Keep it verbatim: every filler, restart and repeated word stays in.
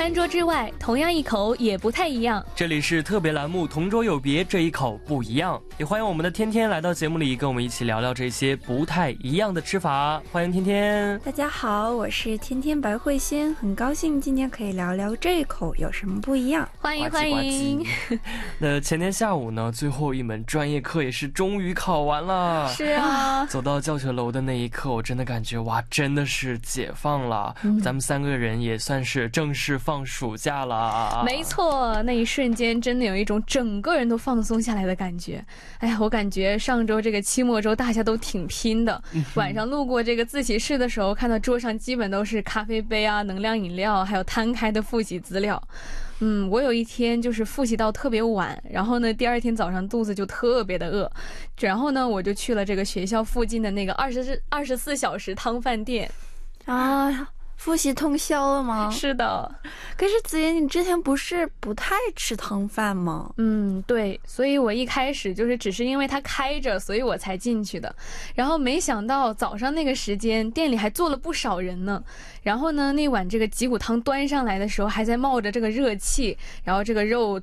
餐桌之外，同样一口也不太一样。 这里是特别栏目同桌有别，这一口不一样。也欢迎我们的天天来到节目里，跟我们一起聊聊这些不太一样的吃法。欢迎天天。 大家好，我是天天白慧仙，很高兴今天可以聊聊这一口有什么不一样。 欢迎欢迎。 那前天下午呢，最后一门专业课也是终于考完了。 是啊， 走到教学楼的那一刻，我真的感觉哇，真的是解放了。嗯、咱们三个人也算是正式放暑假了。 没错，那一瞬间真的有一种整个人都放松下来的感觉。哎呀，我感觉上周这个期末周大家都挺拼的。嗯、晚上路过这个自习室的时候，看到桌上基本都是咖啡杯啊、能量饮料，还有摊开的复习资料。嗯，我有一天就是复习到特别晚，然后呢，第二天早上肚子就特别的饿，然后呢，我就去了这个学校附近的那个二十二十四小时汤饭店。 啊，复习通宵了吗？ 是的。 可是子妍，你之前不是不太吃汤饭吗？ 嗯，对，所以我一开始就是只是因为它开着，所以我才进去的。然后没想到早上那个时间店里还坐了不少人呢。然后呢，那碗这个脊骨汤端上来的时候还在冒着这个热气，然后这个肉